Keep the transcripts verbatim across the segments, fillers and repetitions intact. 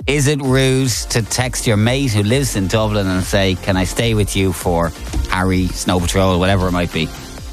Is it rude to text your mate who lives in Dublin and say, can I stay with you for Harry, Snow Patrol, whatever it might be?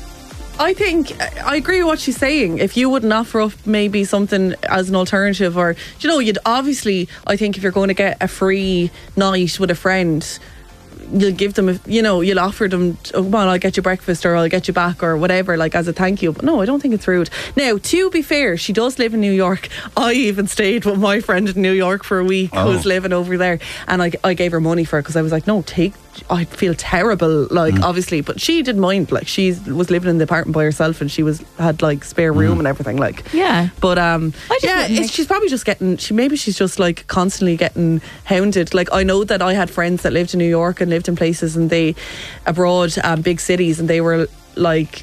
I think I agree with what she's saying. If you wouldn't offer up maybe something as an alternative, or you know, you'd obviously, I think if you're going to get a free night with a friend, you'll give them, a, you know, you'll offer them, oh, come on, I'll get you breakfast or I'll get you back or whatever, like as a thank you. But no, I don't think it's rude. Now, to be fair, she does live in New York. I even stayed with my friend in New York for a week oh. who's living over there, and I, I gave her money for it because I was like, no, take, I feel terrible, like mm. obviously, but she didn't mind. Like she was living in the apartment by herself, and she was had like spare room mm. and everything. Like yeah, but um, yeah, it's, make... she's probably just getting. She maybe she's just like constantly getting hounded. Like I know that I had friends that lived in New York and lived in places and they abroad, um, big cities, and they were like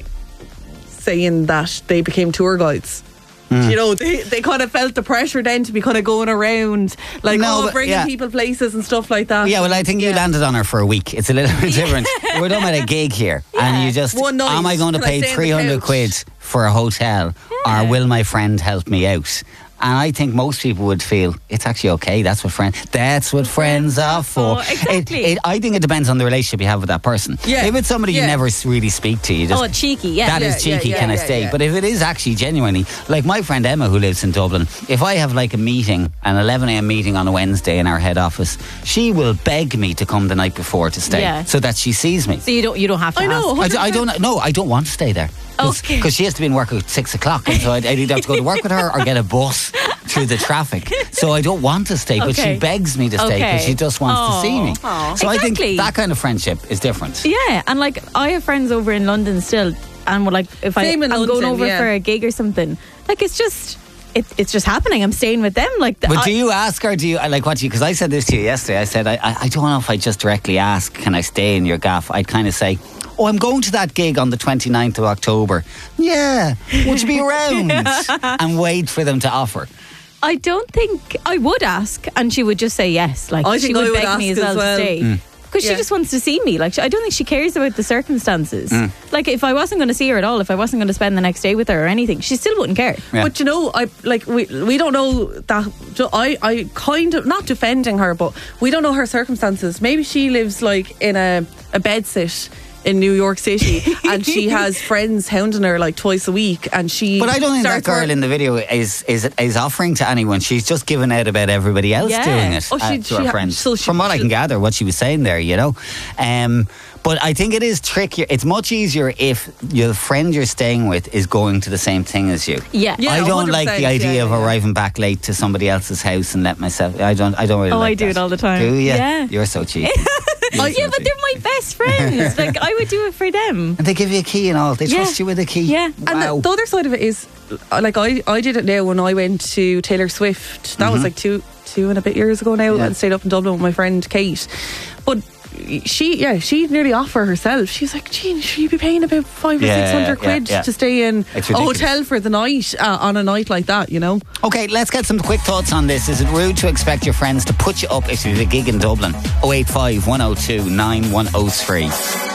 saying that they became tour guides. Mm. You know, they, they kind of felt the pressure then to be kind of going around, like, no, oh, bringing yeah. people places and stuff like that. Yeah, well, I think you yeah. landed on her for a week. It's a little bit different. We're talking about a gig here, yeah. and you just, One night, am I going to pay three hundred quid for a hotel, yeah. or will my friend help me out? And I think most people would feel it's actually okay. That's what friends. That's what friends are for. Oh, exactly. It, it, I think it depends on the relationship you have with that person. Yeah. If it's somebody yeah. you never really speak to, you just oh cheeky, yeah, that yeah, is cheeky. Yeah, yeah, can yeah, I stay? yeah. But if it is actually genuinely, like my friend Emma who lives in Dublin, if I have like a meeting, an eleven a.m. meeting on a Wednesday in our head office, she will beg me to come the night before to stay, yeah. so that she sees me. So you don't, you don't have to. I know. ask. I, I don't. No, I don't want to stay there. Because Okay. she has to be in work at six o'clock, and so I'd, I'd either have to go to work with her or get a bus through the traffic. So I don't want to stay, but Okay. she begs me to stay because Okay. she just wants Aw. to see me. Aw. So I Exactly. think that kind of friendship is different. Yeah, and like I have friends over in London still, and we're like, if I, Same in I'm London, going over yeah. for a gig or something, like it's just. It, it's just happening. I'm staying with them. Like, But I, do you ask her? Do you like what? Do you? Because I said this to you yesterday. I said I, I, I don't know if I just directly ask, can I stay in your gaff? I'd kind of say, oh, I'm going to that gig on the twenty-ninth of October. Yeah, would you be around? And wait for them to offer. I don't think I would ask, and she would just say yes. Like I she think would I would beg ask me as as well, well. to stay. Mm. Because Yeah. she just wants to see me. Like I don't think she cares about the circumstances. Mm. Like if I wasn't going to see her at all, if I wasn't going to spend the next day with her or anything, she still wouldn't care. Yeah. But you know, I like we we don't know that. I I kind of not defending her, but we don't know her circumstances. Maybe she lives like in a a bedsit in New York City, and she has friends hounding her like twice a week, and she. But I don't think that starts girl work- in the video is is is offering to anyone. She's just giving out about everybody else Yeah. doing it Oh, she- uh, to she her ha- friends. so she- From what I she- can gather, what she was saying there, you know. Um, but I think it is trickier. It's much easier if your friend you're staying with is going to the same thing as you. Yeah. Yeah. I don't one hundred like percent, the idea yeah, of yeah. arriving back late to somebody else's house and let myself. I don't. I don't really. Oh, like I do that. it all the time. Do you? Yeah. You're so cheap. Oh, yeah, but they're my best friends. Like I would do it for them. And they give you a key and all. They Yeah. trust you with a key. Yeah. And Wow. the, the other side of it is, uh, like I, I did it now when I went to Taylor Swift. That was like two two and a bit years ago now, Yeah. and stayed up in Dublin with my friend Kate. But she, yeah, she nearly offered herself. She was like, "Gee, should you be paying about five or Yeah, six hundred yeah, quid yeah. to stay in It's a ridiculous. hotel for the night uh, on a night like that?" You know. Okay, let's get some quick thoughts on this. Is it rude to expect your friends to put you up if you have a gig in Dublin? oh eight five, one oh two, nine one oh three